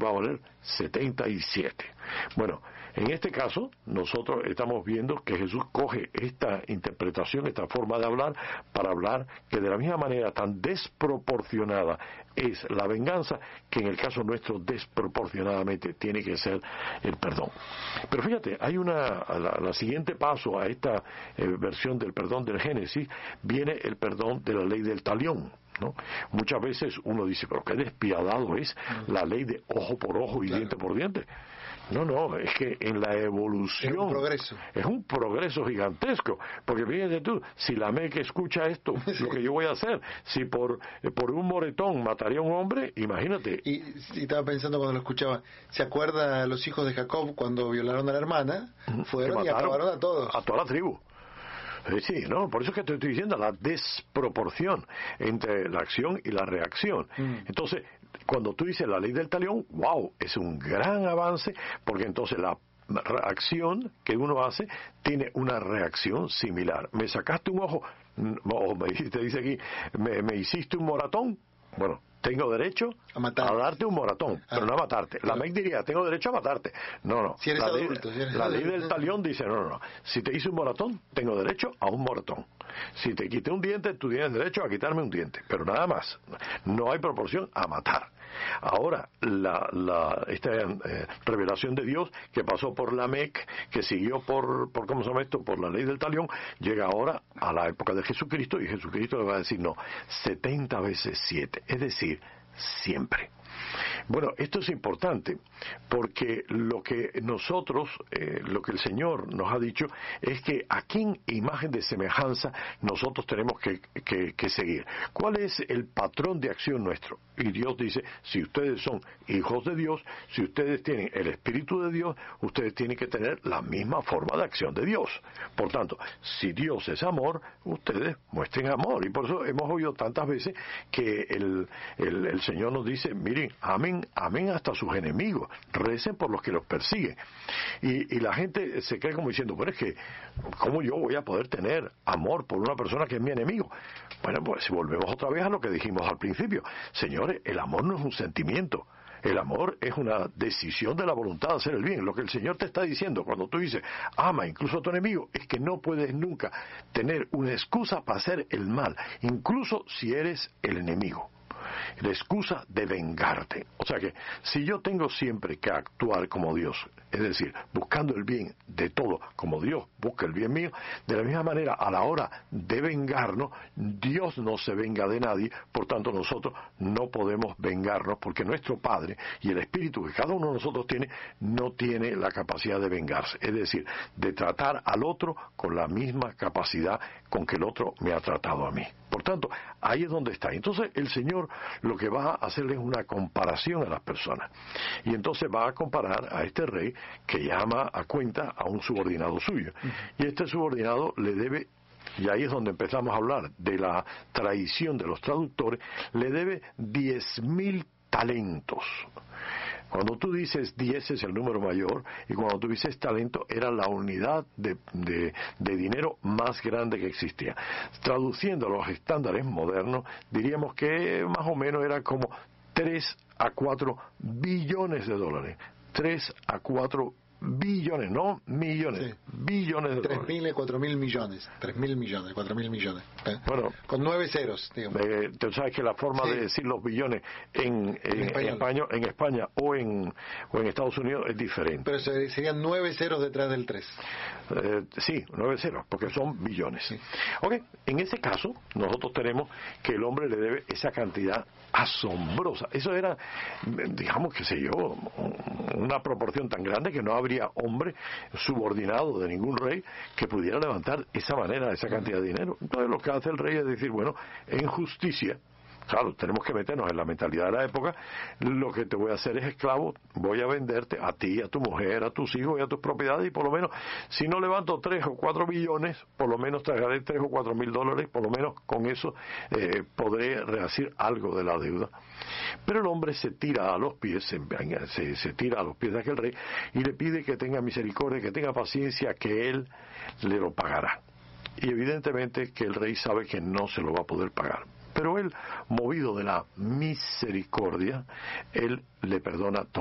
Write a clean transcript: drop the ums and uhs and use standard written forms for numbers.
va a valer 77. Bueno, en este caso, nosotros estamos viendo que Jesús coge esta interpretación, esta forma de hablar, para hablar que de la misma manera tan desproporcionada es la venganza, que en el caso nuestro desproporcionadamente tiene que ser el perdón. Pero fíjate, hay la siguiente paso a esta versión del perdón del Génesis, viene el perdón de la ley del talión, ¿no? Muchas veces uno dice, pero qué despiadado es la ley de ojo por ojo y diente por diente. No, es que en la evolución es un progreso gigantesco, porque fíjate tú, si la MEC escucha esto, lo que yo voy a hacer, si por un moretón mataría a un hombre, imagínate. Y estaba pensando cuando lo escuchaba, ¿se acuerda los hijos de Jacob cuando violaron a la hermana? Fueron y acabaron a todos. A toda la tribu. Sí, no, por eso es que te estoy diciendo la desproporción entre la acción y la reacción. Entonces, cuando tú dices la ley del talión, wow, es un gran avance, porque entonces la acción que uno hace tiene una reacción similar. Me sacaste un ojo, o te dice aquí, me hiciste un moratón, bueno, tengo derecho a darte un moratón, pero no a matarte. La MEC diría, tengo derecho a matarte. No. Si eres adulto, la ley del talión dice, no. Si te hice un moratón, tengo derecho a un moratón. Si te quité un diente, tú tienes derecho a quitarme un diente. Pero nada más. No hay proporción a matar. Ahora, esta revelación de Dios que pasó por la MEC, que siguió por ¿cómo se llama esto? Por la ley del talión, llega ahora a la época de Jesucristo, y Jesucristo le va a decir, no, 70 veces 7. Es decir, siempre. Bueno, esto es importante porque lo que lo que el Señor nos ha dicho es que a quién imagen de semejanza nosotros tenemos que seguir. ¿Cuál es el patrón de acción nuestro? Y Dios dice, si ustedes son hijos de Dios, si ustedes tienen el Espíritu de Dios, ustedes tienen que tener la misma forma de acción de Dios. Por tanto, si Dios es amor, ustedes muestren amor. Y por eso hemos oído tantas veces que el Señor nos dice, miren, amen hasta sus enemigos, recen por los que los persiguen. Y la gente se cree como diciendo, bueno, es que, ¿cómo yo voy a poder tener amor por una persona que es mi enemigo? Bueno, pues volvemos otra vez a lo que dijimos al principio. Señores, el amor no es un sentimiento. El amor es una decisión de la voluntad de hacer el bien. Lo que el Señor te está diciendo cuando tú dices, ama incluso a tu enemigo, es que no puedes nunca tener una excusa para hacer el mal, incluso si eres el enemigo. La excusa de vengarte. O sea que si yo tengo siempre que actuar como Dios, es decir, buscando el bien de todo, como Dios busca el bien mío, de la misma manera a la hora de vengarnos, Dios no se venga de nadie, por tanto nosotros no podemos vengarnos, porque nuestro Padre y el Espíritu que cada uno de nosotros tiene, no tiene la capacidad de vengarse, es decir, de tratar al otro con la misma capacidad con que el otro me ha tratado a mí. Por tanto, ahí es donde está. Entonces el Señor lo que va a hacerle es una comparación a las personas. Y entonces va a comparar a este rey que llama a cuenta a un subordinado suyo. Y este subordinado le debe, y ahí es donde empezamos a hablar de la traición de los traductores, le debe 10,000 talentos. Cuando tú dices 10 es el número mayor, y cuando tú dices talento era la unidad de dinero más grande que existía. Traduciendo a los estándares modernos, diríamos que más o menos era como 3 a 4 billones de dólares. 3 a 4 billones, no millones, sí. Billones de dólares. 3.000 y 4.000 millones. 3.000 millones, 4.000 millones. Bueno, con 9 ceros, digamos. Tú sabes que la forma de decir los billones en España o en Estados Unidos es diferente. Pero serían 9 ceros detrás del 3. Sí, 9 ceros, porque son billones. Sí. Ok, en ese caso, nosotros tenemos que el hombre le debe esa cantidad asombrosa. Eso era, digamos, qué sé yo, una proporción tan grande que no habría hombre subordinado de ningún rey que pudiera levantar esa manera, esa cantidad de dinero. Entonces lo que hace el rey es decir, bueno, en justicia, claro, tenemos que meternos en la mentalidad de la época, lo que te voy a hacer es esclavo, voy a venderte a ti, a tu mujer, a tus hijos y a tus propiedades, y por lo menos, si no levanto 3 o 4 billones, por lo menos traeré 3 o 4 mil dólares, por lo menos con eso podré rehacer algo de la deuda. Pero el hombre se tira a los pies, se tira a los pies de aquel rey y le pide que tenga misericordia, que tenga paciencia, que él le lo pagará. Y evidentemente que el rey sabe que no se lo va a poder pagar. Pero él, movido de la misericordia, él le perdona todo.